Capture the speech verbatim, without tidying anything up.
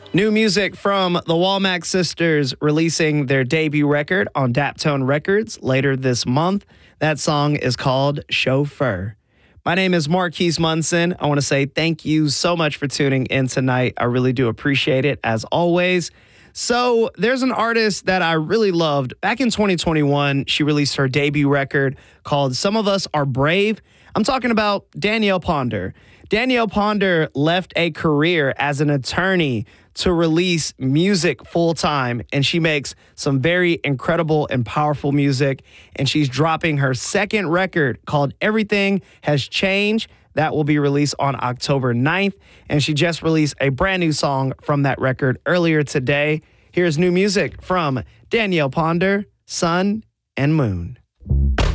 New music from the Walmack Sisters releasing their debut record on Daptone Records later this month. That song is called Chauffeur. My name is Marquise Munson. I want to say thank you so much for tuning in tonight. I really do appreciate it, as always. So there's an artist that I really loved. Back in twenty twenty-one, she released her debut record called Some of Us Are Brave. I'm talking about Danielle Ponder. Danielle Ponder left a career as an attorney to release music full-time, and she makes some very incredible and powerful music, and she's dropping her second record called Everything Has Changed. That will be released on October ninth, and she just released a brand new song from that record earlier today. Here's new music from Danielle Ponder, Sun and Moon.